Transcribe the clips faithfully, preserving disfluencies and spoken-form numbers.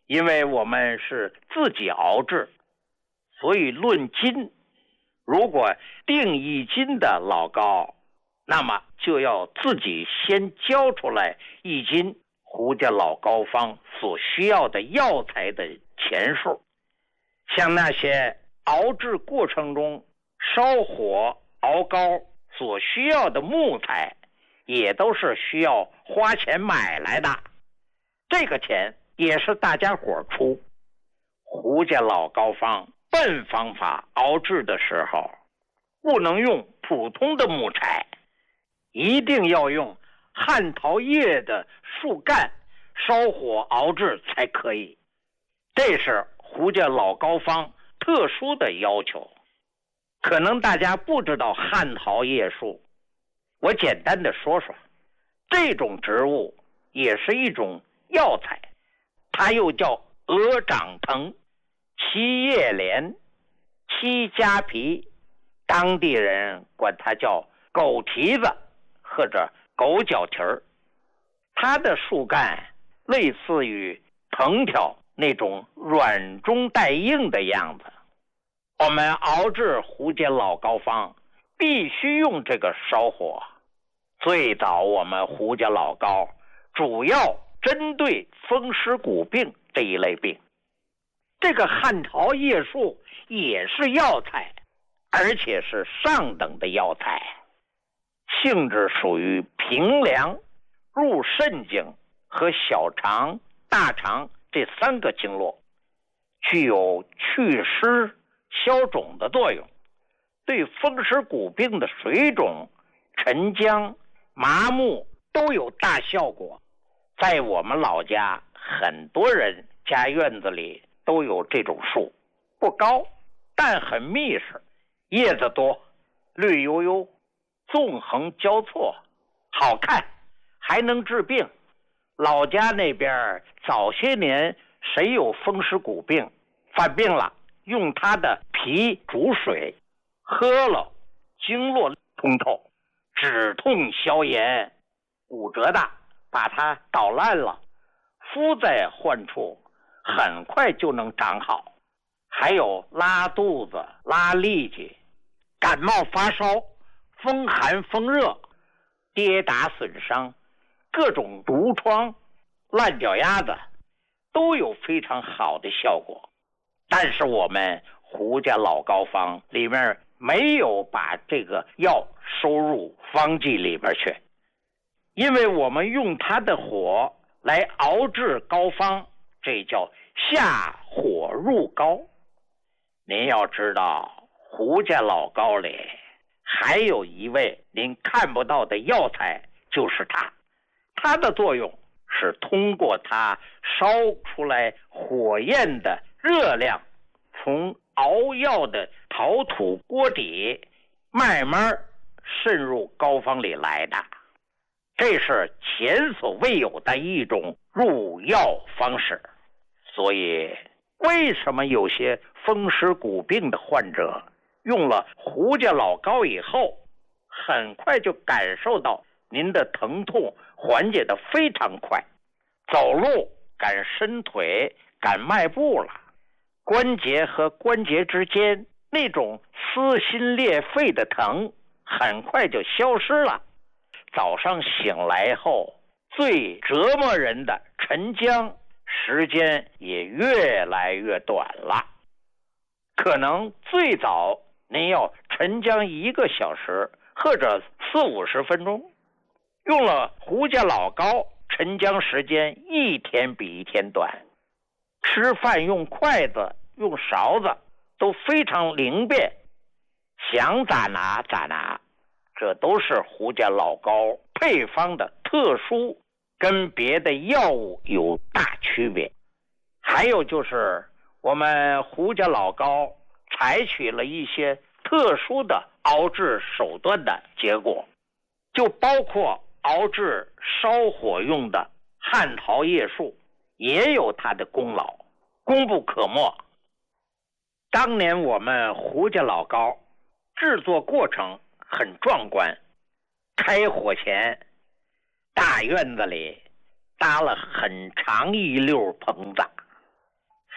因为我们是自己熬制，所以论斤，如果定一斤的老高，那么就要自己先交出来一斤胡家老高方所需要的药材的钱数。像那些熬制过程中烧火熬膏所需要的木材，也都是需要花钱买来的，这个钱也是大家伙出。胡家老高方笨方法熬制的时候，不能用普通的木材，一定要用旱桃叶的树干烧火熬制才可以，这是胡家老高方特殊的要求。可能大家不知道旱桃叶树，我简单的说说，这种植物也是一种药材，它又叫鹅掌藤、七叶莲、七家皮，当地人管它叫狗蹄子或者狗脚蹄儿。它的树干类似于藤条那种软中带硬的样子。我们熬制胡家老高方必须用这个烧火。最早我们胡家老高主要针对风湿骨病这一类病，这个旱桃叶树也是药材，而且是上等的药材，性质属于平凉，入肾经和小肠、大肠这三个经络，具有祛湿消肿的作用，对风湿骨病的水肿、沉僵、麻木都有大效果。在我们老家，很多人家院子里都有这种树，不高，但很密实，叶子多，绿油油，纵横交错，好看，还能治病。老家那边早些年谁有风湿骨病犯病了，用它的皮煮水喝了，经络通透，止痛消炎，骨折的把它捣烂了，敷在患处，很快就能长好。还有拉肚子、拉痢疾、感冒发烧、风寒风热、跌打损伤、各种毒疮、烂脚丫子，都有非常好的效果。但是我们胡家老高方里面没有把这个药收入方剂里边去，因为我们用它的火来熬制膏方，这叫下火入膏。您要知道，胡家老高里还有一味您看不到的药材，就是它。它的作用是通过它烧出来火焰的热量，从熬药的陶土锅底慢慢渗入膏方里来的。这是前所未有的一种入药方式。所以为什么有些风湿骨病的患者用了胡家老膏以后，很快就感受到您的疼痛缓解得非常快，走路敢伸腿，敢迈步了，关节和关节之间那种撕心裂肺的疼很快就消失了。早上醒来后，最折磨人的晨僵时间也越来越短了。可能最早您要晨僵一个小时或者四五十分钟，用了胡家老膏，晨僵时间一天比一天短。吃饭用筷子用勺子都非常灵便，想咋拿咋拿。这都是胡家老膏配方的特殊，跟别的药物有大区别。还有就是我们胡家老膏采取了一些特殊的熬制手段的结果，就包括熬制烧火用的旱桃叶树，也有它的功劳，功不可没。当年我们胡家老膏制作过程很壮观，开火前大院子里搭了很长一溜棚子，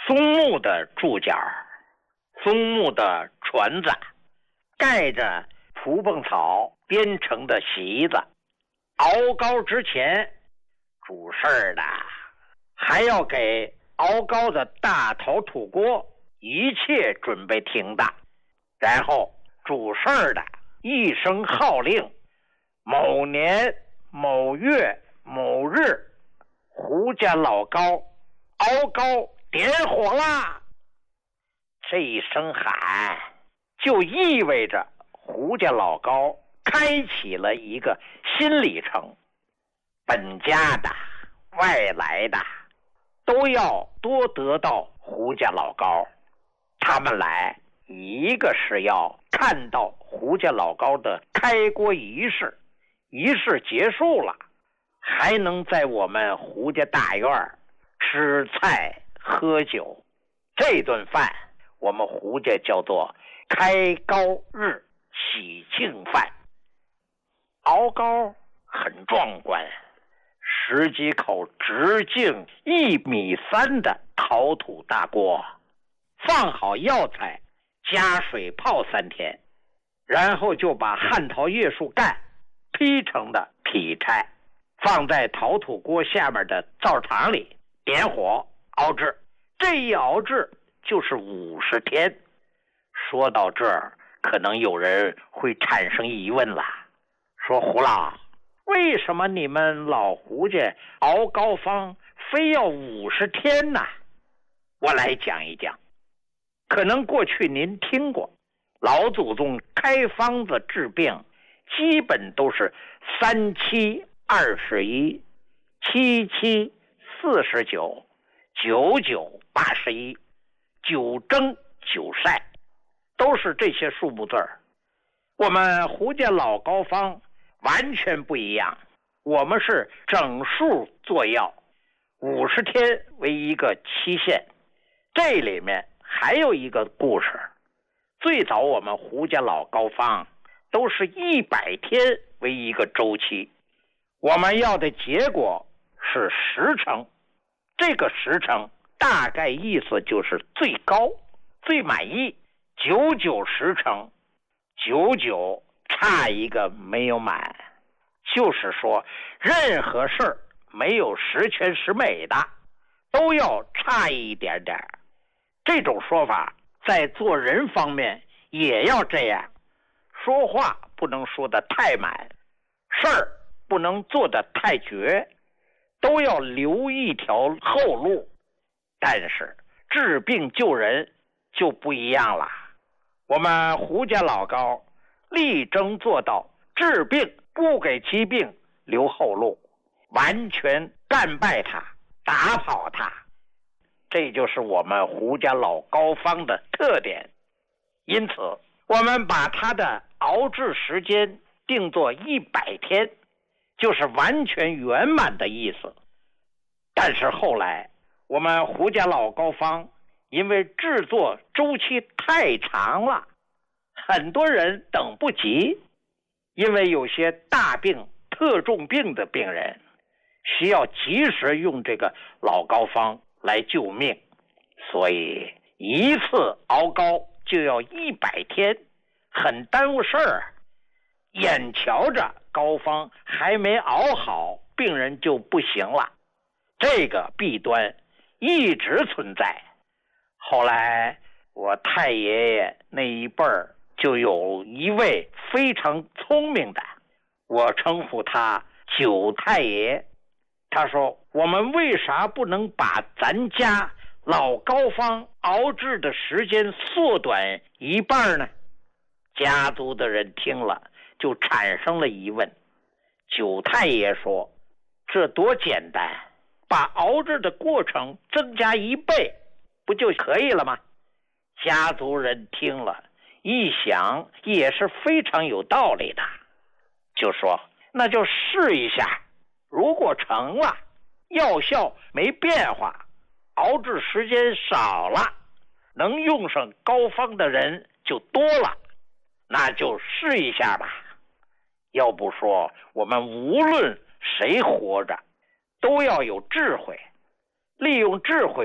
松木的柱脚，松木的船子，盖着蒲蹦草编成的席子。熬糕之前，主事儿的还要给熬糕的大陶土锅一切准备停当，然后主事儿的一声号令，某年某月某日，胡家老高熬糕点火啦！这一声喊就意味着胡家老高开启了一个新里程，本家的外来的都要多得到胡家老高。他们来，一个是要看到胡家老高的开锅仪式，仪式结束了，还能在我们胡家大院吃菜喝酒。这顿饭我们胡家叫做开高日喜庆饭。熬糕很壮观，十几口直径一米三的陶土大锅，放好药材，加水泡三天，然后就把旱桃叶树干劈成的劈柴放在陶土锅下面的灶场里点火熬制。这一熬制就是五十天。说到这儿，可能有人会产生疑问了，说胡老，为什么你们老胡家熬膏方非要五十天呢？我来讲一讲。可能过去您听过，老祖宗开方子治病基本都是三七二十一，七七四十九，九九八十一，九蒸九晒，都是这些数目字儿。我们胡家老膏方完全不一样，我们是整数做药，五十天为一个期限。这里面还有一个故事，最早我们胡家老膏方都是一百天为一个周期，我们要的结果是十成，这个十成大概意思就是最高最满意，九九十成，九九差一个没有满，就是说任何事儿没有十全十美的，都要差一点点。这种说法在做人方面也要这样，说话不能说得太满，事儿不能做得太绝，都要留一条后路。但是治病救人就不一样了，我们胡家老高力争做到治病不给疾病留后路，完全干败他，打跑他。这就是我们胡家老膏方的特点。因此我们把它的熬制时间定做一百天，就是完全圆满的意思。但是后来我们胡家老膏方因为制作周期太长了，很多人等不及，因为有些大病特重病的病人需要及时用这个老膏方来救命，所以一次熬膏就要一百天，很耽误事儿。眼瞧着膏方还没熬好，病人就不行了，这个弊端一直存在。后来我太爷爷那一辈儿就有一位非常聪明的，我称呼他九太爷。他说，我们为啥不能把咱家老膏方熬制的时间缩短一半呢？家族的人听了就产生了疑问。九太爷说，这多简单，把熬制的过程增加一倍不就可以了吗？家族人听了一想也是非常有道理的，就说那就试一下，如果成了，药效没变化，熬制时间少了，能用上膏方的人就多了，那就试一下吧。要不说我们无论谁活着都要有智慧，利用智慧